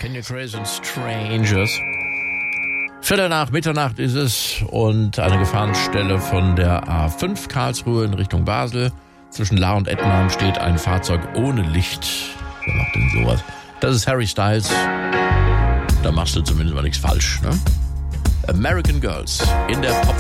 Kenya Crazy and Strangers. 1:15 ist es und eine Gefahrenstelle von der A5 Karlsruhe in Richtung Basel. Zwischen Lahr und Ettmark steht ein Fahrzeug ohne Licht. Wer macht denn sowas? Das ist Harry Styles. Da machst du zumindest mal nichts falsch, ne? American Girls in der Pop